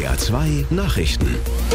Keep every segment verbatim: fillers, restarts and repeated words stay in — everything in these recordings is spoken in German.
R zwei Nachrichten.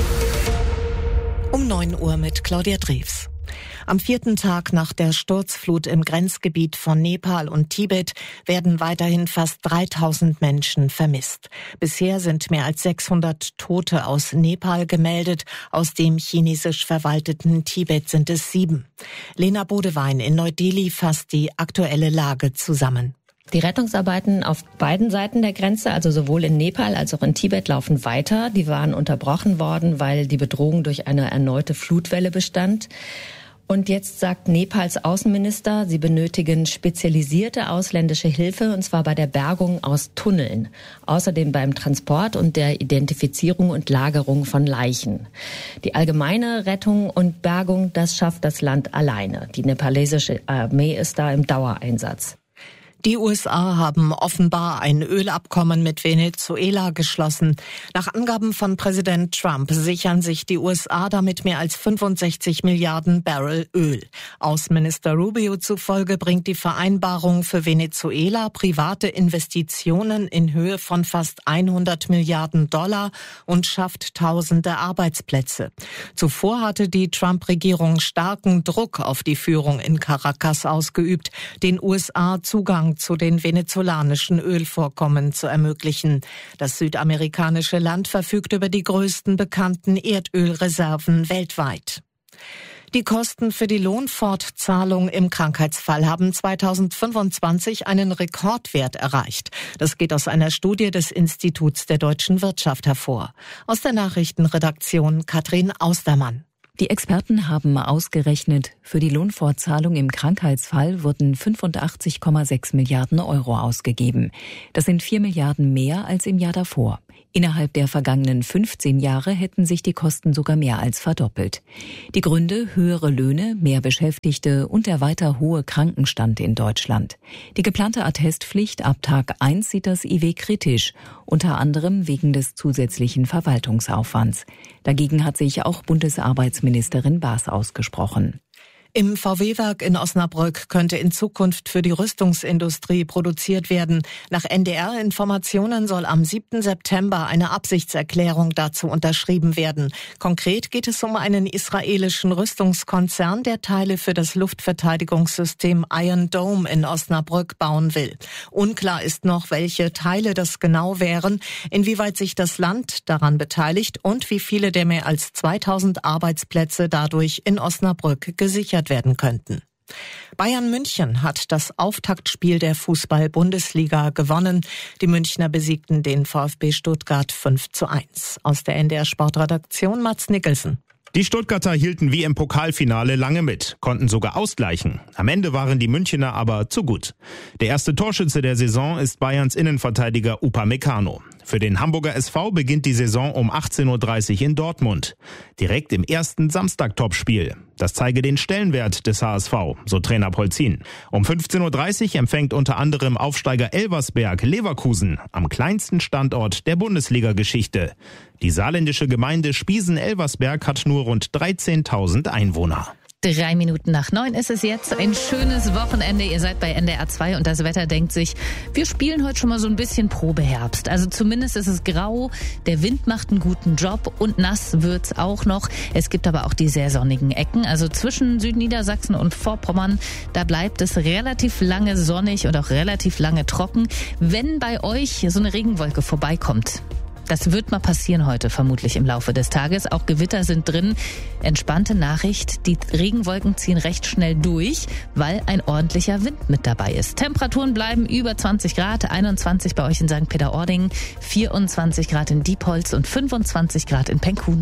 Um neun Uhr mit Claudia Drews. Am vierten Tag nach der Sturzflut im Grenzgebiet von Nepal und Tibet werden weiterhin fast dreitausend Menschen vermisst. Bisher sind mehr als sechshundert Tote aus Nepal gemeldet. Aus dem chinesisch verwalteten Tibet sind es sieben. Lena Bodewein in Neu-Delhi fasst die aktuelle Lage zusammen. Die Rettungsarbeiten auf beiden Seiten der Grenze, also sowohl in Nepal als auch in Tibet, laufen weiter. Die waren unterbrochen worden, weil die Bedrohung durch eine erneute Flutwelle bestand. Und jetzt sagt Nepals Außenminister, sie benötigen spezialisierte ausländische Hilfe, und zwar bei der Bergung aus Tunneln. Außerdem beim Transport und der Identifizierung und Lagerung von Leichen. Die allgemeine Rettung und Bergung, das schafft das Land alleine. Die nepalesische Armee ist da im Dauereinsatz. Die U S A haben offenbar ein Ölabkommen mit Venezuela geschlossen. Nach Angaben von Präsident Trump sichern sich die U S A damit mehr als fünfundsechzig Milliarden Barrel Öl. Außenminister Rubio zufolge bringt die Vereinbarung für Venezuela private Investitionen in Höhe von fast hundert Milliarden Dollar und schafft tausende Arbeitsplätze. Zuvor hatte die Trump-Regierung starken Druck auf die Führung in Caracas ausgeübt, den U S A Zugang zu den venezolanischen Ölvorkommen zu ermöglichen. Das südamerikanische Land verfügt über die größten bekannten Erdölreserven weltweit. Die Kosten für die Lohnfortzahlung im Krankheitsfall haben zweitausendfünfundzwanzig einen Rekordwert erreicht. Das geht aus einer Studie des Instituts der deutschen Wirtschaft hervor. Aus der Nachrichtenredaktion Katrin Austermann. Die Experten haben ausgerechnet, für die Lohnfortzahlung im Krankheitsfall wurden fünfundachtzig Komma sechs Milliarden Euro ausgegeben. Das sind vier Milliarden mehr als im Jahr davor. Innerhalb der vergangenen fünfzehn Jahre hätten sich die Kosten sogar mehr als verdoppelt. Die Gründe: höhere Löhne, mehr Beschäftigte und der weiter hohe Krankenstand in Deutschland. Die geplante Attestpflicht ab Tag eins sieht das I W kritisch, unter anderem wegen des zusätzlichen Verwaltungsaufwands. Dagegen hat sich auch Bundesarbeitsministerin Baas ausgesprochen. Im V W-Werk in Osnabrück könnte in Zukunft für die Rüstungsindustrie produziert werden. Nach N D R-Informationen soll am siebten September eine Absichtserklärung dazu unterschrieben werden. Konkret geht es um einen israelischen Rüstungskonzern, der Teile für das Luftverteidigungssystem Iron Dome in Osnabrück bauen will. Unklar ist noch, welche Teile das genau wären, inwieweit sich das Land daran beteiligt und wie viele der mehr als zweitausend Arbeitsplätze dadurch in Osnabrück gesichert werden könnten. Bayern München hat das Auftaktspiel der Fußball-Bundesliga gewonnen. Die Münchner besiegten den VfB Stuttgart fünf zu eins. Aus der N D R-Sportredaktion Mats Nicholson. Die Stuttgarter hielten wie im Pokalfinale lange mit, konnten sogar ausgleichen. Am Ende waren die Münchner aber zu gut. Der erste Torschütze der Saison ist Bayerns Innenverteidiger Upamecano. Für den Hamburger S V beginnt die Saison um achtzehn Uhr dreißig in Dortmund. Direkt im ersten Samstag-Topspiel. Das zeige den Stellenwert des H S V, so Trainer Polzin. Um fünfzehn Uhr dreißig empfängt unter anderem Aufsteiger Elversberg Leverkusen am kleinsten Standort der Bundesliga-Geschichte. Die saarländische Gemeinde Spiesen-Elversberg hat nur rund dreizehntausend Einwohner. Drei Minuten nach neun ist es jetzt. Ein schönes Wochenende. Ihr seid bei N D R zwei und das Wetter denkt sich, wir spielen heute schon mal so ein bisschen Probeherbst. Also zumindest ist es grau, der Wind macht einen guten Job und nass wird's auch noch. Es gibt aber auch die sehr sonnigen Ecken. Also zwischen Südniedersachsen und Vorpommern, da bleibt es relativ lange sonnig und auch relativ lange trocken. Wenn bei euch so eine Regenwolke vorbeikommt, das wird mal passieren heute, vermutlich im Laufe des Tages. Auch Gewitter sind drin. Entspannte Nachricht, die Regenwolken ziehen recht schnell durch, weil ein ordentlicher Wind mit dabei ist. Temperaturen bleiben über zwanzig Grad, einundzwanzig bei euch in Sankt Peter-Ording, vierundzwanzig Grad in Diepholz und fünfundzwanzig Grad in Penkhuhn.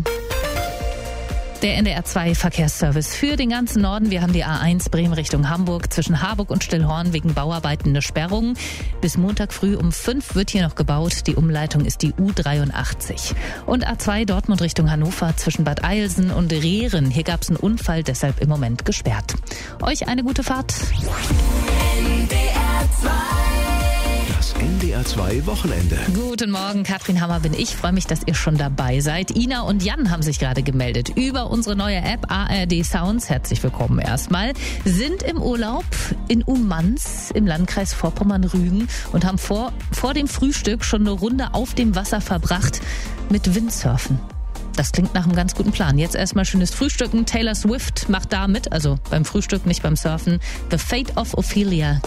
Der N D R zwei Verkehrsservice für den ganzen Norden. Wir haben die A eins Bremen Richtung Hamburg zwischen Harburg und Stillhorn wegen Bauarbeiten eine Sperrung. Bis Montag früh um fünf wird hier noch gebaut. Die Umleitung ist die U dreiundachtzig. Und A zwei Dortmund Richtung Hannover zwischen Bad Eilsen und Rehren. Hier gab es einen Unfall, deshalb im Moment gesperrt. Euch eine gute Fahrt. Das N D R R zwei Wochenende. Guten Morgen, Katrin Hammer bin ich. Freue mich, dass ihr schon dabei seid. Ina und Jan haben sich gerade gemeldet über unsere neue App A R D Sounds. Herzlich willkommen erstmal. Sind im Urlaub in Ummanz im Landkreis Vorpommern-Rügen und haben vor, vor dem Frühstück schon eine Runde auf dem Wasser verbracht mit Windsurfen. Das klingt nach einem ganz guten Plan. Jetzt erstmal schönes Frühstücken. Taylor Swift macht da mit, also beim Frühstück, nicht beim Surfen. The Fate of Ophelia